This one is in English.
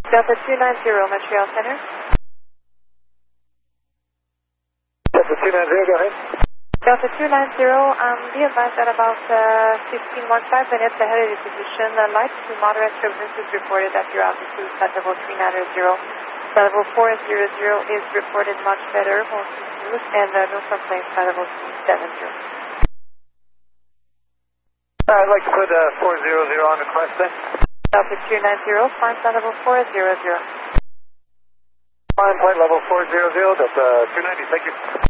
Delta 290, Montreal Center. Delta 290, go ahead. Delta 290, be advised that about 5 minutes ahead of your position, light to moderate turbulence is reported at your altitude at level 390. Level 400 is reported much better, mostly smooth, and no complaints by level 270. I'd like to put 400 on the request then. Delta 290, climb flight level 400. Climb flight level 400, Delta 290, thank you.